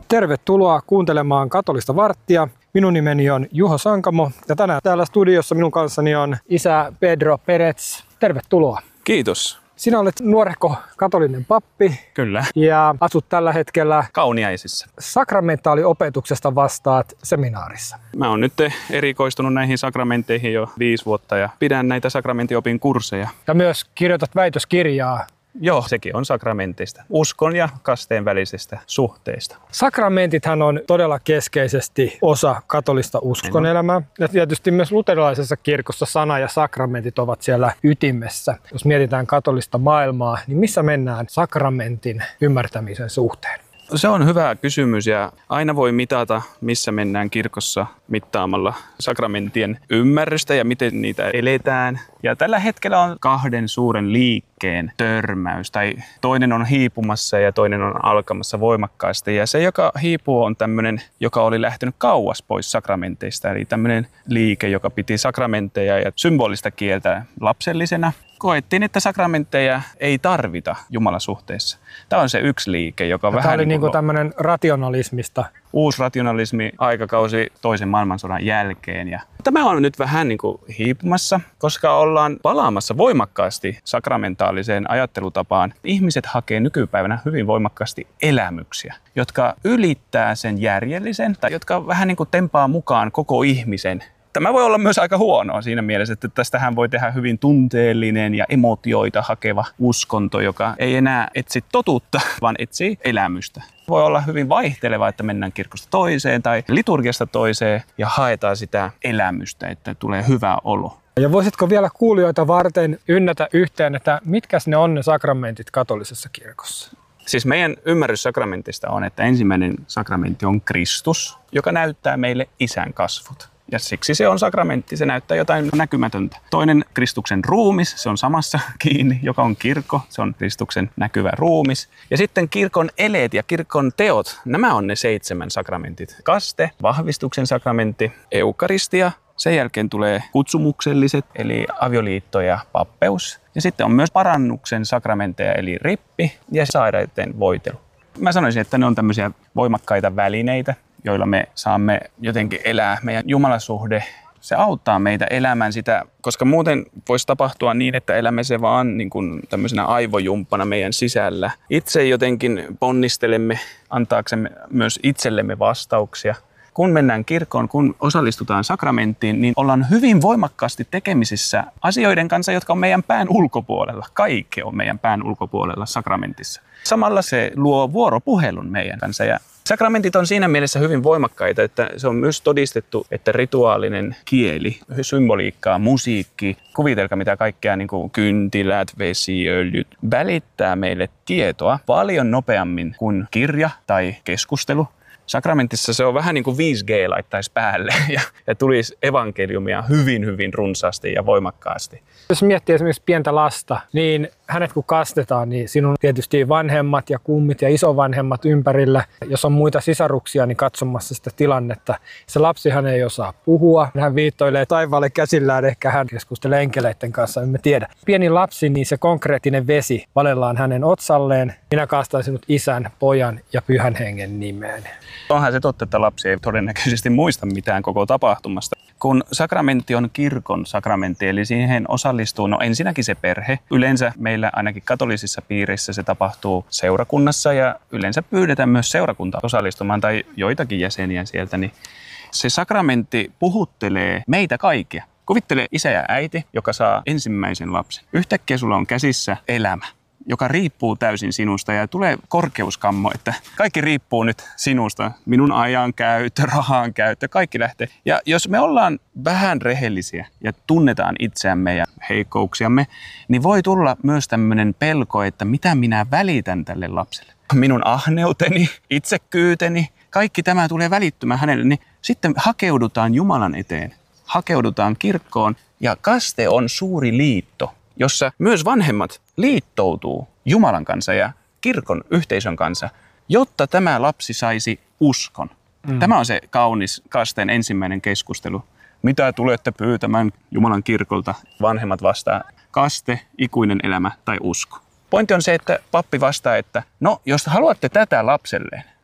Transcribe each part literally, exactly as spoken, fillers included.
Tervetuloa kuuntelemaan Katolista varttia. Minun nimeni on Juho Sankamo ja tänään täällä studiossa minun kanssani on isä Pedro Perez. Tervetuloa. Kiitos. Sinä olet nuorehko katolinen pappi. Kyllä. Ja asut tällä hetkellä Kauniaisissa. Sakramentaaliopetuksesta vastaat seminaarissa. Mä oon nyt erikoistunut näihin sakramentteihin jo viisi vuotta ja pidän näitä sakramenttiopin kursseja. Ja myös kirjoitat väitöskirjaa. Joo, sekin on sakramentista. Uskon ja kasteen välisestä suhteesta. Sakramentithan on todella keskeisesti osa katolista uskonelämää. Ja tietysti myös luterilaisessa kirkossa sana ja sakramentit ovat siellä ytimessä. Jos mietitään katolista maailmaa, niin missä mennään sakramentin ymmärtämisen suhteen? Se on hyvä kysymys ja aina voi mitata, missä mennään kirkossa mittaamalla sakramenttien ymmärrystä ja miten niitä eletään. Ja tällä hetkellä on kahden suuren liikkeen törmäys, tai toinen on hiipumassa ja toinen on alkamassa voimakkaasti. Ja se, joka hiipuu, on tämmöinen, joka oli lähtenyt kauas pois sakramenteista, eli tämmöinen liike, joka piti sakramentteja ja symbolista kieltä lapsellisena. Koettiin, että sakramentteja ei tarvita Jumalasuhteessa. Tämä on se yksi liike, joka ja vähän... Tämä oli niin kuin lo- tämmöinen rationalismista. Uusi rationalismi aikakausi toisen maailmansodan jälkeen. Ja tämä on nyt vähän niin kuin hiipumassa, koska ollaan palaamassa voimakkaasti sakramentaaliseen ajattelutapaan. Ihmiset hakee nykypäivänä hyvin voimakkaasti elämyksiä, jotka ylittää sen järjellisen tai jotka vähän niin kuin tempaa mukaan koko ihmisen. Tämä voi olla myös aika huonoa siinä mielessä, että tästähän voi tehdä hyvin tunteellinen ja emotioita hakeva uskonto, joka ei enää etsi totuutta, vaan etsii elämystä. Voi olla hyvin vaihteleva, että mennään kirkosta toiseen tai liturgiasta toiseen ja haetaan sitä elämystä, että tulee hyvä olo. Ja voisitko vielä kuulijoita varten ynnätä yhteen, että mitkä ne on ne sakramentit katolisessa kirkossa? Siis meidän ymmärrys sakramentista on, että ensimmäinen sakramentti on Kristus, joka näyttää meille Isän kasvot. Ja siksi se on sakramentti, se näyttää jotain näkymätöntä. Toinen Kristuksen ruumis, se on samassa kiinni, joka on kirkko, se on Kristuksen näkyvä ruumis. Ja sitten kirkon eleet ja kirkon teot, nämä on ne seitsemän sakramentit. Kaste, vahvistuksen sakramentti, eukaristia, sen jälkeen tulee kutsumukselliset, eli avioliitto ja pappeus. Ja sitten on myös parannuksen sakramentteja, eli rippi ja sairaiden voitelu. Mä sanoisin, että ne on tämmöisiä voimakkaita välineitä, joilla me saamme jotenkin elää meidän jumalasuhde. Se auttaa meitä elämään sitä, koska muuten voisi tapahtua niin, että elämme se vaan niin kuin tämmöisenä aivojumppana meidän sisällä. Itse jotenkin ponnistelemme antaaksemme myös itsellemme vastauksia. Kun mennään kirkkoon, kun osallistutaan sakramenttiin, niin ollaan hyvin voimakkaasti tekemisissä asioiden kanssa, jotka on meidän pään ulkopuolella. Kaikki on meidän pään ulkopuolella sakramentissa. Samalla se luo vuoropuhelun meidän kanssa. Ja sakramentit on siinä mielessä hyvin voimakkaita, että se on myös todistettu, että rituaalinen kieli, symboliikkaa, musiikki, kuvitelkaa mitä kaikkea, niin kuin kyntilät, vesiöljyt, välittää meille tietoa paljon nopeammin kuin kirja tai keskustelu. Sakramentissa se on vähän niin kuin viisi G laittaisi päälle ja, ja tulisi evankeliumia hyvin, hyvin runsaasti ja voimakkaasti. Jos miettii esimerkiksi pientä lasta, niin hänet kun kastetaan, niin sinun tietysti vanhemmat ja kummit ja isovanhemmat ympärillä. Jos on muita sisaruksia, niin katsomassa sitä tilannetta. Se lapsihan ei osaa puhua. Hän viittoilee taivaalle käsillään, ehkä hän keskustelee enkeleiden kanssa, emme tiedä. Pieni lapsi, niin se konkreettinen vesi valellaan hänen otsalleen. Minä kaastan sinut Isän, Pojan ja Pyhän Hengen nimeen. Onhan se totta, että lapsi ei todennäköisesti muista mitään koko tapahtumasta. Kun sakramentti on kirkon sakramentti, eli siihen osallistuu no ensinnäkin se perhe. Yleensä meillä ainakin katolisissa piirissä se tapahtuu seurakunnassa ja yleensä pyydetään myös seurakunta osallistumaan tai joitakin jäseniä sieltä. Niin se sakramentti puhuttelee meitä kaikkia. Kuvittele isä ja äiti, joka saa ensimmäisen lapsen. Yhtäkkiä sulla on käsissä elämä, joka riippuu täysin sinusta ja tulee korkeuskammo, että kaikki riippuu nyt sinusta. Minun ajan käyttö, rahan käyttö, kaikki lähtee. Ja jos me ollaan vähän rehellisiä ja tunnetaan itseämme ja heikkouksiamme, niin voi tulla myös tämmöinen pelko, että mitä minä välitän tälle lapselle. Minun ahneuteni, itsekyyteni, kaikki tämä tulee välittymään hänelle, niin sitten hakeudutaan Jumalan eteen, hakeudutaan kirkkoon ja kaste on suuri liitto, jossa myös vanhemmat liittoutuu Jumalan kanssa ja kirkon yhteisön kanssa, jotta tämä lapsi saisi uskon. Mm. Tämä on se kaunis kasteen ensimmäinen keskustelu. Mitä tulette pyytämään Jumalan kirkolta? Vanhemmat vastaa, kaste, ikuinen elämä tai usko. Pointti on se, että pappi vastaa, että no jos haluatte tätä lapselleen,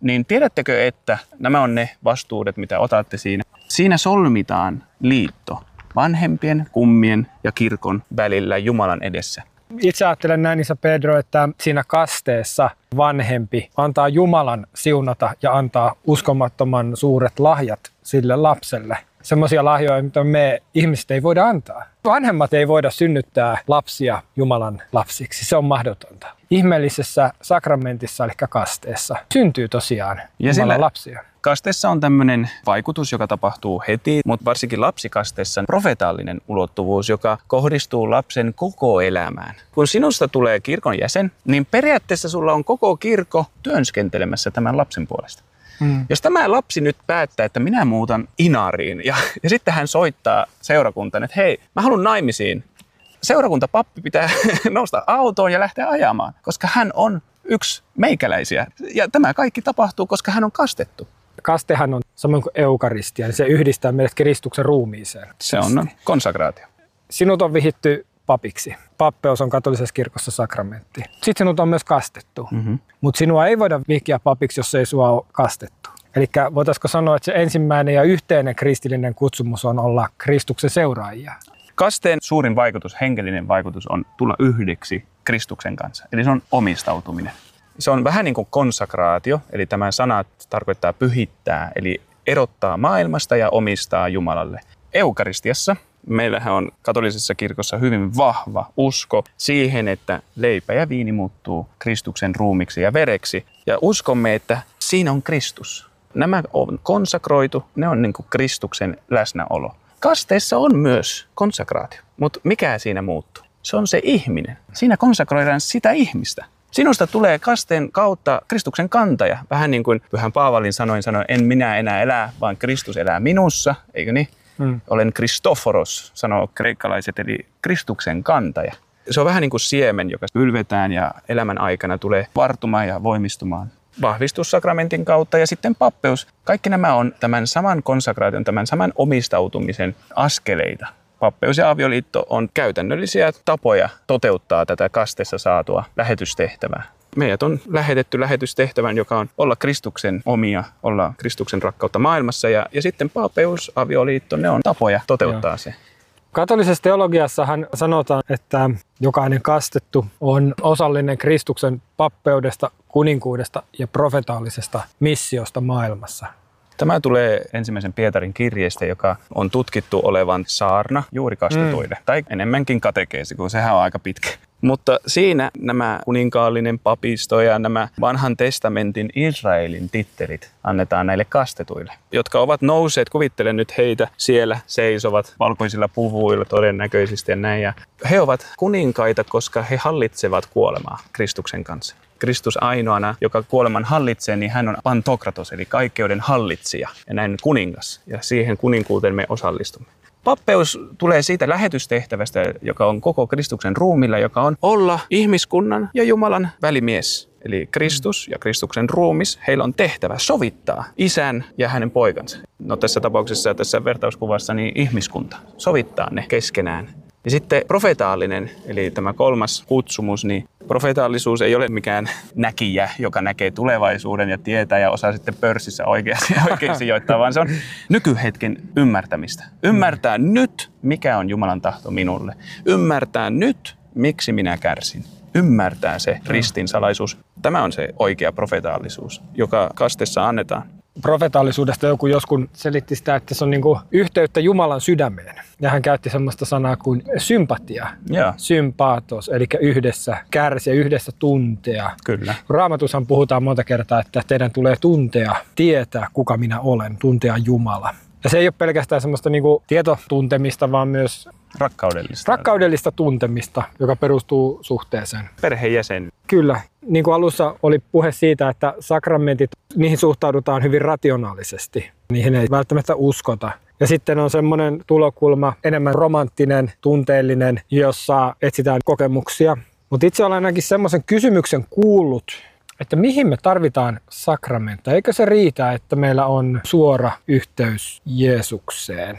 niin tiedättekö, että nämä on ne vastuudet, mitä otatte siinä. Siinä solmitaan liitto vanhempien, kummien ja kirkon välillä Jumalan edessä. Itse ajattelen näin, Isä Pedro, että siinä kasteessa vanhempi antaa Jumalan siunata ja antaa uskomattoman suuret lahjat sille lapselle. Semmoisia lahjoja, mitä me ihmiset ei voida antaa. Vanhemmat ei voida synnyttää lapsia Jumalan lapsiksi. Se on mahdotonta. Ihmeellisessä sakramentissa, eli kasteessa, syntyy tosiaan Jumalan lapsia. Kasteessa on tämmöinen vaikutus, joka tapahtuu heti, mutta varsinkin lapsikasteessa on profetaalinen ulottuvuus, joka kohdistuu lapsen koko elämään. Kun sinusta tulee kirkon jäsen, niin periaatteessa sulla on koko kirkko työnskentelemässä tämän lapsen puolesta. Hmm. Jos tämä lapsi nyt päättää, että minä muutan Inariin ja, ja sitten hän soittaa seurakuntaan, että hei, mä haluan naimisiin. Seurakuntapappi pitää nousta autoon ja lähteä ajamaan, koska hän on yksi meikäläisiä. Ja tämä kaikki tapahtuu, koska hän on kastettu. Kastehan on samoin kuin eukaristia, niin se yhdistää meidät Kristuksen ruumiiseen. Se on konsakraatio. Sinut on vihitty papiksi. Pappeus on katolisessa kirkossa sakramentti. Sitten sinut on myös kastettu, mm-hmm. mutta sinua ei voida vihkiä papiksi, jos ei sinua ole kastettu. Eli voitaisiko sanoa, että se ensimmäinen ja yhteinen kristillinen kutsumus on olla Kristuksen seuraajia. Kasteen suurin vaikutus, henkilöinen vaikutus on tulla yhdeksi Kristuksen kanssa. Eli se on omistautuminen. Se on vähän niin kuin konsakraatio, eli tämä sana tarkoittaa pyhittää, eli erottaa maailmasta ja omistaa Jumalalle. Eukaristiassa meillähän on katolisessa kirkossa hyvin vahva usko siihen, että leipä ja viini muuttuu Kristuksen ruumiksi ja vereksi. Ja uskomme, että siinä on Kristus. Nämä on konsakroitu, ne on niin kuin Kristuksen läsnäolo. Kasteessa on myös konsakraatio, mutta mikä siinä muuttuu? Se on se ihminen. Siinä konsakroidaan sitä ihmistä. Sinusta tulee kasteen kautta Kristuksen kantaja. Vähän niin kuin Pyhän Paavalin sanoin, sanoin, en minä enää elää, vaan Kristus elää minussa, eikö niin? Hmm. Olen Kristoforos, sanoo kreikkalaiset, eli Kristuksen kantaja. Se on vähän niin kuin siemen, joka ylvetään ja elämän aikana tulee vartumaan ja voimistumaan. Vahvistussakramentin kautta ja sitten pappeus. Kaikki nämä on tämän saman konsakraation, tämän saman omistautumisen askeleita. Pappeus ja avioliitto on käytännöllisiä tapoja toteuttaa tätä kasteessa saatua lähetystehtävää. Meidät on lähetetty lähetystehtävän, joka on olla Kristuksen omia, olla Kristuksen rakkautta maailmassa. Ja, ja sitten pappeus, avioliitto, ne on tapoja toteuttaa Joo. se. Katolisessa teologiassahan sanotaan, että jokainen kastettu on osallinen Kristuksen pappeudesta, kuninkuudesta ja profetaalisesta missiosta maailmassa. Tämä tulee ensimmäisen Pietarin kirjeestä, joka on tutkittu olevan saarna juuri kastetuille. Mm. Tai enemmänkin katekeesi, kun sehän on aika pitkä. Mutta siinä nämä kuninkaallinen papisto ja nämä vanhan testamentin Israelin tittelit annetaan näille kastetuille, jotka ovat nousseet, kuvittelen nyt heitä, siellä seisovat valkoisilla puvuilla todennäköisesti ja näin. Ja he ovat kuninkaita, koska he hallitsevat kuolemaa Kristuksen kanssa. Kristus ainoana, joka kuoleman hallitsee, niin hän on pantokratos, eli kaikkeuden hallitsija ja näin kuningas. Ja siihen kuninkuuteen me osallistumme. Pappeus tulee siitä lähetystehtävästä, joka on koko Kristuksen ruumilla, joka on olla ihmiskunnan ja Jumalan välimies. Eli Kristus ja Kristuksen ruumis, heillä on tehtävä sovittaa isän ja hänen poikansa. No tässä tapauksessa, tässä vertauskuvassa, niin ihmiskunta sovittaa ne keskenään. Ja sitten profetaalinen, eli tämä kolmas kutsumus, niin profetaalisuus ei ole mikään näkijä, joka näkee tulevaisuuden ja tietää ja osaa sitten pörssissä oikeasti, oikein sijoittaa, vaan se on nykyhetken ymmärtämistä. Ymmärtää nyt, mikä on Jumalan tahto minulle. Ymmärtää nyt, miksi minä kärsin. Ymmärtää se ristin salaisuus. Tämä on se oikea profetaalisuus, joka kasteessa annetaan. Profetaalisuudesta joku joskus selitti sitä, että se on niinku yhteyttä Jumalan sydämeen. Ja hän käytti semmoista sanaa kuin sympatia, yeah. sympaatos, eli yhdessä kärsiä, yhdessä tuntea. Kyllä. Raamatussahan puhutaan monta kertaa, että teidän tulee tuntea, tietää kuka minä olen, tuntea Jumala. Ja se ei ole pelkästään semmoista niinku tietotuntemista, vaan myös rakkaudellista. rakkaudellista tuntemista, joka perustuu suhteeseen. Perheenjäsen. Kyllä. Niin kuin alussa oli puhe siitä, että sakramentit, niihin suhtaudutaan hyvin rationaalisesti. Niihin ei välttämättä uskota. Ja sitten on semmoinen tulokulma, enemmän romanttinen, tunteellinen, jossa etsitään kokemuksia. Mutta itse olen ainakin semmoisen kysymyksen kuullut, että mihin me tarvitaan sakramentteja. Eikö se riitä, että meillä on suora yhteys Jeesukseen?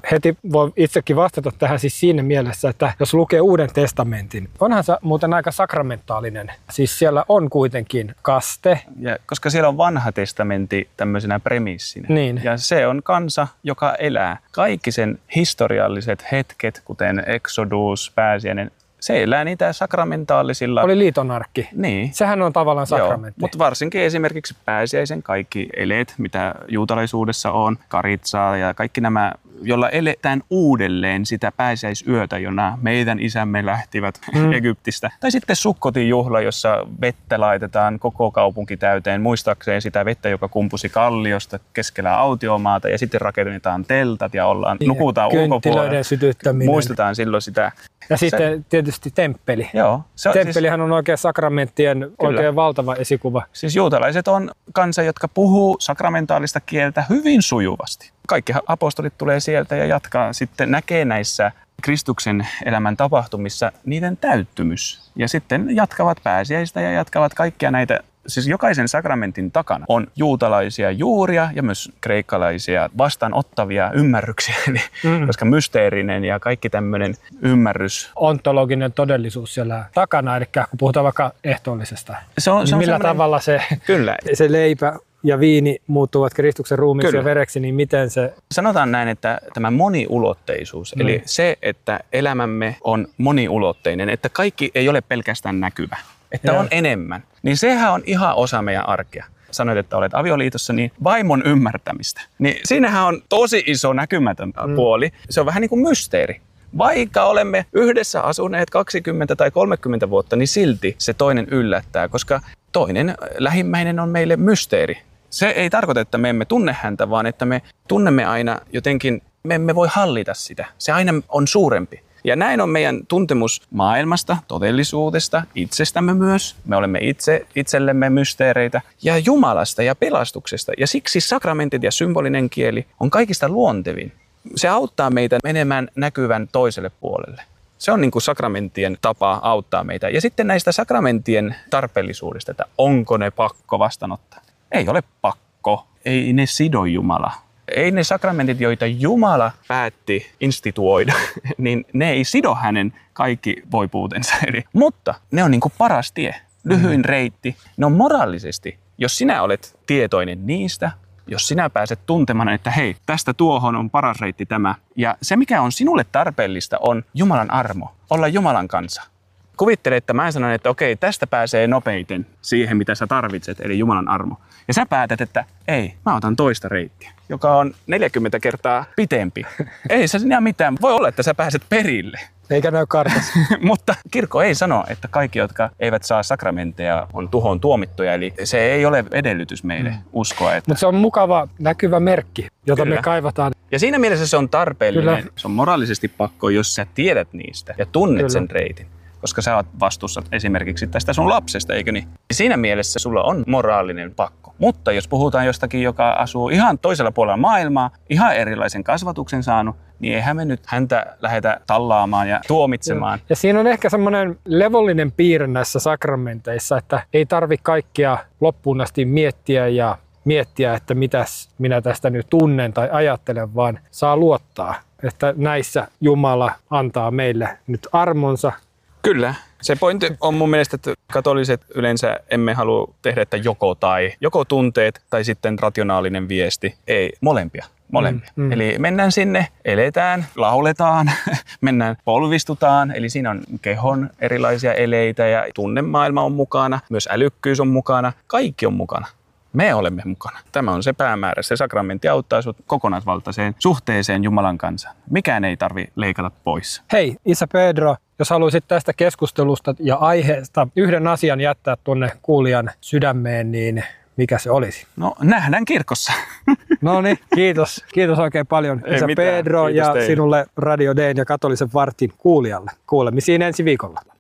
heti voi itsekin vastata tähän siis siinä mielessä, että jos lukee Uuden testamentin, onhan se muuten aika sakramentaalinen. Siis siellä on kuitenkin kaste. Ja koska siellä on vanha testamentti tämmöisenä premissinä. Niin. Ja se on kansa, joka elää. Kaikki sen historialliset hetket, kuten Exodus, pääsiäinen, se elää niitä sakramentaalisilla... Oli liitonarkki. Niin. Sehän on tavallaan sakramentti. Mutta varsinkin esimerkiksi pääsiäisen kaikki eleet, mitä juutalaisuudessa on, karitsaa ja kaikki nämä, jolla eletään uudelleen sitä pääsiäisyötä, jona meidän isämme lähtivät mm. Egyptistä. Tai sitten Sukkotin juhla, jossa vettä laitetaan koko kaupunki täyteen, muistaakseen sitä vettä, joka kumpusi kalliosta keskellä autiomaata, ja sitten rakennetaan teltat ja ollaan, ja nukutaan ulkopuolella. Sytyttäminen. Muistetaan silloin sitä. Ja sitten se, tietysti temppeli. Joo. Se on, Temppelihän siis, on oikein sakramenttien kyllä. oikein valtava esikuva. Siis juutalaiset on kansa, jotka puhuu sakramentaalista kieltä hyvin sujuvasti. Kaikki apostolit tulee sieltä ja jatkaa sitten, näkee näissä Kristuksen elämän tapahtumissa niiden täyttymys. Ja sitten jatkavat pääsiäistä ja jatkavat kaikkia näitä. Siis jokaisen sakramentin takana on juutalaisia juuria ja myös kreikkalaisia vastaanottavia ymmärryksiä, mm. koska mysteerinen ja kaikki tämmöinen ymmärrys. Ontologinen todellisuus siellä takana, eli kun puhutaan vaikka ehtoollisesta, se on, niin se on millä tavalla se, kyllä. se leipä ja viini muuttuvat Kristuksen ruumiiksi ja vereksi, niin miten se... Sanotaan näin, että tämä moniulotteisuus, mm. eli se, että elämämme on moniulotteinen, että kaikki ei ole pelkästään näkyvä. Että on enemmän, niin sehän on ihan osa meidän arkea. Sanoit, että olet avioliitossa, niin vaimon ymmärtämistä. Niin siinähän on tosi iso näkymätön mm. puoli. Se on vähän niin kuin mysteeri. Vaikka olemme yhdessä asuneet kaksikymmentä tai kolmekymmentä vuotta, niin silti se toinen yllättää, koska toinen lähimmäinen on meille mysteeri. Se ei tarkoita, että me emme tunne häntä, vaan että me tunnemme aina jotenkin, me emme voi hallita sitä. Se aina on suurempi. Ja näin on meidän tuntemus maailmasta, todellisuudesta, itsestämme myös. Me olemme itse itsellemme mysteereitä ja Jumalasta ja pelastuksesta. Ja siksi sakramentit ja symbolinen kieli on kaikista luontevin. Se auttaa meitä menemään näkyvän toiselle puolelle. Se on niin kuin sakramenttien tapa auttaa meitä. Ja sitten näistä sakramenttien tarpeellisuudesta, että onko ne pakko vastaanottaa. Ei ole pakko. Ei ne sido Jumalaa. Ei ne sakramentit, joita Jumala päätti instituoida, niin ne ei sido hänen kaikki voipuutensa. Mutta ne on niin kuin paras tie, lyhyin reitti. Ne on moraalisesti, jos sinä olet tietoinen niistä, jos sinä pääset tuntemaan, että hei, tästä tuohon on paras reitti tämä. Ja se, mikä on sinulle tarpeellista, on Jumalan armo, olla Jumalan kanssa. Kuvittele, että mä sanon, että okei, tästä pääsee nopeiten siihen, mitä sä tarvitset, eli Jumalan armo. Ja sä päätät, että ei, mä otan toista reittiä, joka on neljäkymmentä kertaa pitempi. Ei se sinä mitään. Voi olla, että sä pääset perille. Eikä näy kartassa. Mutta kirkko ei sano, että kaikki, jotka eivät saa sakramentteja, on tuhoon tuomittuja. Eli se ei ole edellytys meille mm. uskoa. Että... Mutta se on mukava näkyvä merkki, jota Kyllä. me kaivataan. Ja siinä mielessä se on tarpeellinen. Kyllä. Se on moraalisesti pakko, jos sä tiedät niistä ja tunnet Kyllä. sen reitin. Koska sä oot vastuussa esimerkiksi tästä sun lapsesta, eikö niin? Siinä mielessä sulla on moraalinen pakko. Mutta jos puhutaan jostakin, joka asuu ihan toisella puolella maailmaa, ihan erilaisen kasvatuksen saanut, niin eihän me nyt häntä lähdetä tallaamaan ja tuomitsemaan. Ja siinä on ehkä semmoinen levollinen piirre näissä sakramenteissa, että ei tarvitse kaikkia loppuun asti miettiä ja miettiä, että mitäs minä tästä nyt tunnen tai ajattelen, vaan saa luottaa, että näissä Jumala antaa meille nyt armonsa. Kyllä. Se pointti on mun mielestä, että katoliset yleensä emme halua tehdä, että joko tai, joko tunteet tai sitten rationaalinen viesti. Ei, molempia. Molempia. Mm, mm. Eli mennään sinne, eletään, lauletaan, mennään polvistutaan. Eli siinä on kehon erilaisia eleitä ja tunnemaailma on mukana, myös älykkyys on mukana, kaikki on mukana. Me olemme mukana. Tämä on se päämäärä. Se sakramentti auttaa sinut kokonaisvaltaiseen suhteeseen Jumalan kanssa. Mikään ei tarvitse leikata pois. Hei, Isä Pedro, jos haluaisit tästä keskustelusta ja aiheesta yhden asian jättää tuonne kuulijan sydämeen, niin mikä se olisi? No, nähdään kirkossa. No niin, kiitos. Kiitos oikein paljon Isä Pedro ja sinulle Radio D:n ja Katolisen vartin kuulijalle. Kuulemisiin ensi viikolla.